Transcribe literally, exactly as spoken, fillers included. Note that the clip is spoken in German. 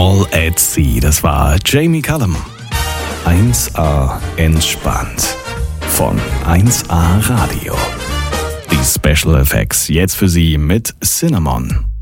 All at Sea, das war Jamie Cullum. eins A entspannt von eins A Radio. Die Special Effects jetzt für Sie mit Cinnamon.